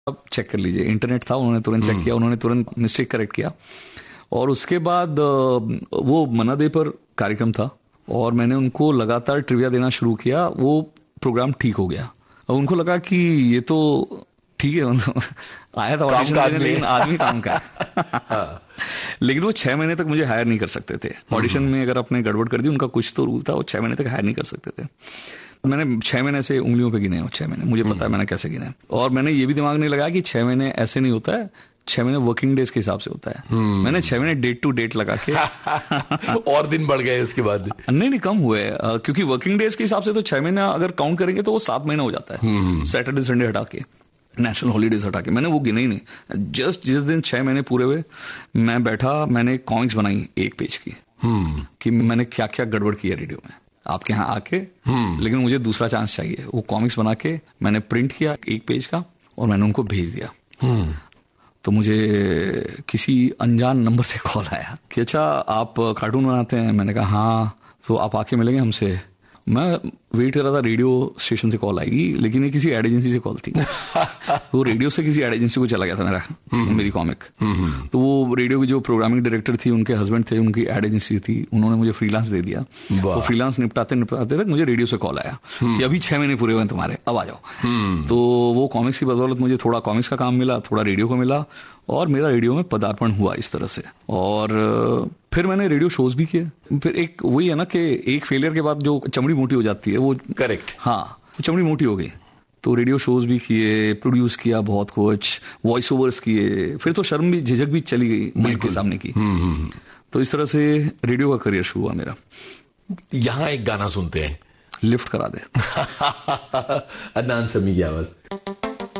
आप चेक कर लीजिए, इंटरनेट था, उन्होंने तुरंत चेक किया, उन्होंने तुरंत मिस्टेक करेक्ट किया। और उसके बाद वो मना दे पर कार्यक्रम था और मैंने उनको लगातार ट्रिविया देना शुरू किया। वो प्रोग्राम ठीक हो गया और उनको लगा कि ये तो ठीक है, आया था ऑडिशन देने, लेकिन आदमी काम का है। लेकिन वो 6 महीने तक मुझे हायर नहीं कर सकते थे। ऑडिशन में अगर आपने गड़बड़ कर दी, उनका कुछ तो रूल था, वो 6 महीने तक हायर नहीं कर सकते थे। मैंने 6 महीने से उंगलियों पे गिने हो, 6 महीने मुझे पता है मैंने कैसे गिने। और मैंने ये भी दिमाग नहीं लगाया कि 6 महीने ऐसे नहीं होता है, 6 महीने वर्किंग डेज के हिसाब से होता है। मैंने 6 महीने डेट टू डेट लगा के और दिन बढ़ गए उसके बाद? नहीं कम हुए, क्योंकि वर्किंग डेज के हिसाब से तो 6 महीना अगर काउंट करेंगे तो वो 7 महीना हो जाता है, सैटरडे संडे हटा के, नेशनल हॉलीडेज हटा के। मैंने वो गिने ही नहीं। जस्ट जिस दिन 6 महीने पूरे हुए, मैं बैठा, मैंने कॉमिक्स बनाई 1 पेज की कि मैंने क्या क्या गड़बड़ की है रेडियो में आपके यहाँ आके, लेकिन मुझे दूसरा चांस चाहिए। वो कॉमिक्स बना के मैंने प्रिंट किया 1 पेज का और मैंने उनको भेज दिया। तो मुझे किसी अनजान नंबर से कॉल आया कि अच्छा आप कार्टून बनाते हैं? मैंने कहा हाँ, तो आप आके मिलेंगे हमसे। मैं वेट कर रहा था रेडियो स्टेशन से कॉल आएगी, लेकिन ये किसी एड एजेंसी से कॉल थी। तो रेडियो से किसी एड एजेंसी को चला गया था मेरी कॉमिक। तो वो रेडियो की जो प्रोग्रामिंग डायरेक्टर थी, उनके हस्बैंड थे, उनकी एड एजेंसी थी, उन्होंने मुझे फ्रीलांस दे दिया। वो फ्रीलांस निपटाते तक मुझे रेडियो से कॉल आया कि अभी 6 महीने पूरे हुए तुम्हारे, अब आ जाओ। तो वो कॉमिक्स की बदौलत मुझे थोड़ा कॉमिक्स का काम मिला, थोड़ा रेडियो को मिला और मेरा रेडियो में पदार्पण हुआ इस तरह से। और फिर मैंने रेडियो शोज भी किए। फिर एक वही है ना कि एक फेलियर के बाद जो चमड़ी मोटी हो जाती है, वो करेक्ट, हाँ, वो चमड़ी मोटी हो गई। तो रेडियो शोज भी किए, प्रोड्यूस किया बहुत कुछ, वॉइस ओवर्स किए। फिर तो शर्म भी, झिझक भी चली गई माइक के सामने की। तो इस तरह से रेडियो का करियर शुरू हुआ मेरा। यहां एक गाना सुनते हैं, लिफ्ट करा दे। अदनान समी की आवाज।